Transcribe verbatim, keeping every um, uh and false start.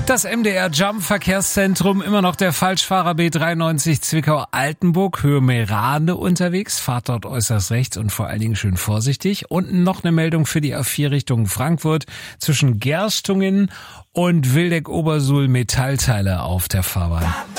Das M D R Jump Verkehrszentrum, immer noch der Falschfahrer B dreiundneunzig Zwickau-Altenburg, Höhe Meerane unterwegs, fahrt dort äußerst rechts und vor allen Dingen schön vorsichtig. Und noch eine Meldung für die A vier Richtung Frankfurt zwischen Gerstungen und Wildeck-Obersuhl, Metallteile auf der Fahrbahn.